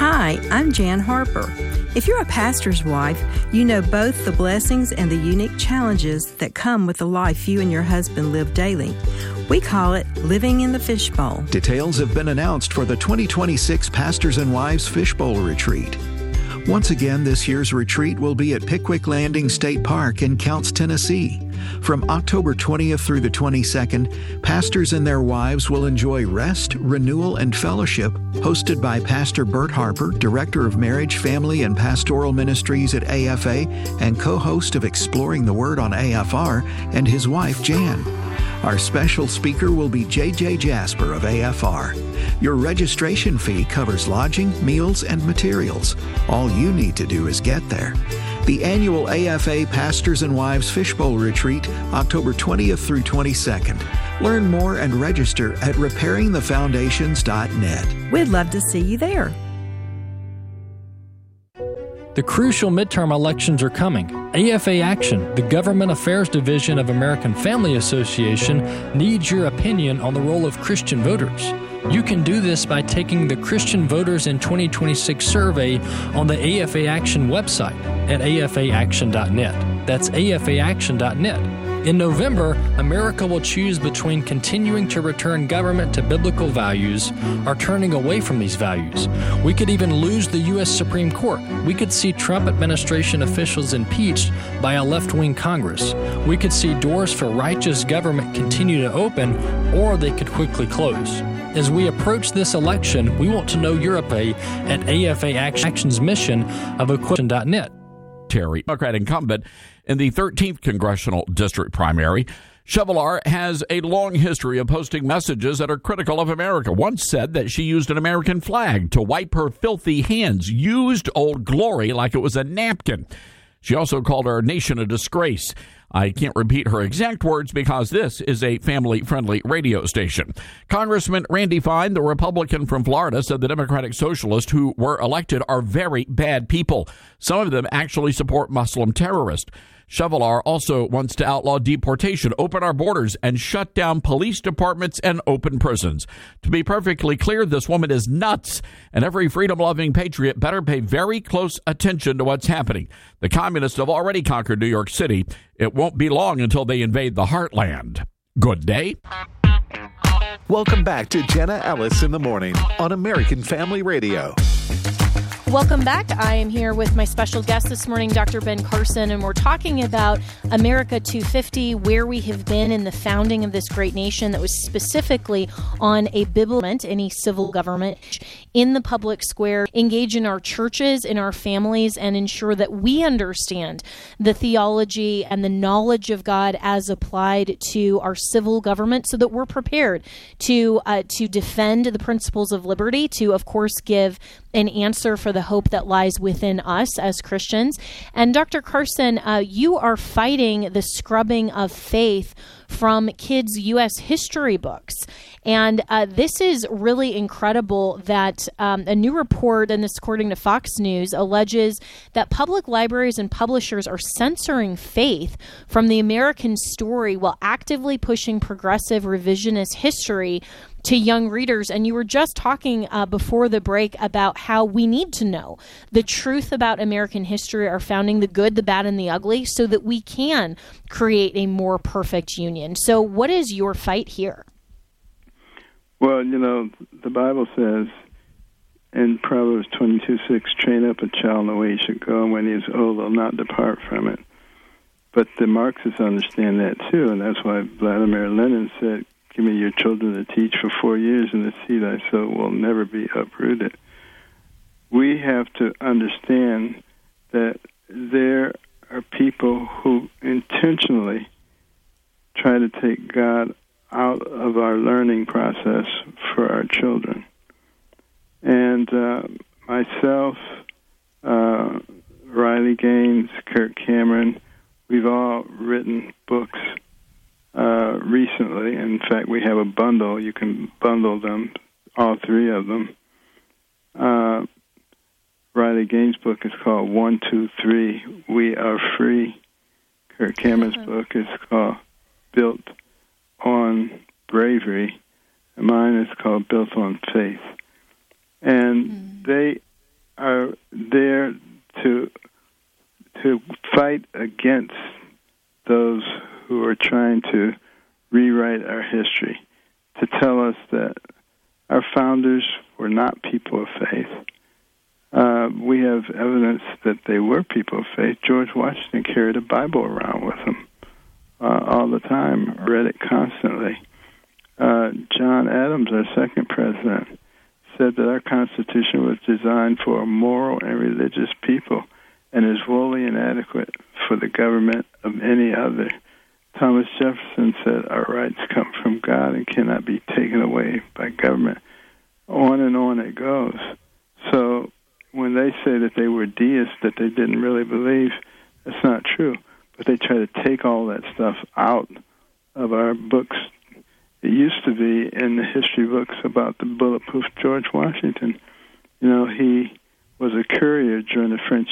Hi, I'm Jan Harper. If you're a pastor's wife, you know both the blessings and the unique challenges that come with the life you and your husband live daily. We call it living in the fishbowl. Details have been announced for the 2026 Pastors and Wives Fishbowl Retreat. Once again, this year's retreat will be at Pickwick Landing State Park in Counce, Tennessee. From October 20th through the 22nd, pastors and their wives will enjoy rest, renewal, and fellowship, hosted by Pastor Bert Harper, Director of Marriage, Family, and Pastoral Ministries at AFA and co-host of Exploring the Word on AFR, and his wife, Jan. Our special speaker will be J.J. Jasper of AFR. Your registration fee covers lodging, meals, and materials. All you need to do is get there. The annual AFA Pastors and Wives Fishbowl Retreat, October 20th through 22nd. Learn more and register at repairingthefoundations.net. We'd love to see you there. The crucial midterm elections are coming. AFA Action, the Government Affairs Division of American Family Association, needs your opinion on the role of Christian voters. You can do this by taking the Christian Voters in 2026 survey on the AFA Action website at afaaction.net. That's afaaction.net. In November, America will choose between continuing to return government to biblical values or turning away from these values. We could even lose the U.S. Supreme Court. We could see Trump administration officials impeached by a left-wing Congress. We could see doors for righteous government continue to open, or they could quickly close. As we approach this election, we want to know your opinion at AFA Action's mission of equation.net. Terry, Democrat incumbent in the 13th Congressional District primary. Chevalier has a long history of posting messages that are critical of America. Once said that she used an American flag to wipe her filthy hands, used Old Glory like it was a napkin. She also called our nation a disgrace. I can't repeat her exact words because this is a family-friendly radio station. Congressman Randy Fine, the Republican from Florida, said the Democratic Socialists who were elected are very bad people. Some of them actually support Muslim terrorists. Chevalier also wants to outlaw deportation, open our borders, and shut down police departments and open prisons. To be perfectly clear, this woman is nuts, and every freedom-loving patriot better pay very close attention to what's happening. The communists have already conquered New York City. It won't be long until they invade the heartland. Good day. Welcome back to Jenna Ellis in the Morning on American Family Radio. Welcome back. I am here with my special guest this morning, Dr. Ben Carson, and we're talking about America 250, where we have been in the founding of this great nation that was specifically on a biblical, any civil government in the public square, engage in our churches, in our families, and ensure that we understand the theology and the knowledge of God as applied to our civil government so that we're prepared to defend the principles of liberty, to, of course, give an answer for the hope that lies within us as Christians. And Dr. Carson, you are fighting the scrubbing of faith from kids' U.S. history books. And this is really incredible that a new report, and this according to Fox News, alleges that public libraries and publishers are censoring faith from the American story while actively pushing progressive revisionist history to young readers. And you were just talking before the break about how we need to know the truth about American history, our founding, the good, the bad, and the ugly, so that we can create a more perfect union. So what is your fight here? Well, you know, the Bible says in Proverbs 22:6, train up a child in the way he should go, and when he is old, he'll not depart from it. But the Marxists understand that too, and that's why Vladimir Lenin said, give me your children to teach for 4 years, and the seed I sow will never be uprooted. We have to understand that there are people who intentionally try to take God out of our learning process for our children. And myself, Riley Gaines, Kirk Cameron, we've all written books recently. In fact, we have a bundle. You can bundle them, all three of them. Riley Gaines' book is called 1, 2, 3, We Are Free. Kirk Cameron's book is called Built on Bravery, and mine is called Built on Faith. And they are there to fight against those who are trying to rewrite our history, to tell us that our founders were not people of faith. We have evidence that they were people of faith. George Washington carried a Bible around with him all the time, read it constantly. John Adams, our second president, said that our Constitution was designed for a moral and religious people and is wholly inadequate for the government of any other. Thomas Jefferson said our rights come from God and cannot be taken away by government. On and on it goes. So when they say that they were deists, that they didn't really believe, that's not true. But they try to take all that stuff out of our books. It used to be in the history books about the bulletproof George Washington. You know, he was a courier during the French